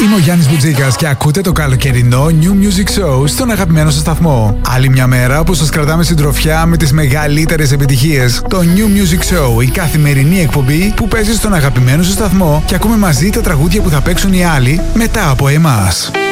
Είμαι ο Γιάννης Μπουτζίκας και ακούτε το καλοκαιρινό New Music Show στον αγαπημένο σας σταθμό. Άλλη μια μέρα που σας κρατάμε συντροφιά με τις μεγαλύτερες επιτυχίες. Το New Music Show, η καθημερινή εκπομπή που παίζει στον αγαπημένο σας σταθμό και ακούμε μαζί τα τραγούδια που θα παίξουν οι άλλοι μετά από εμάς.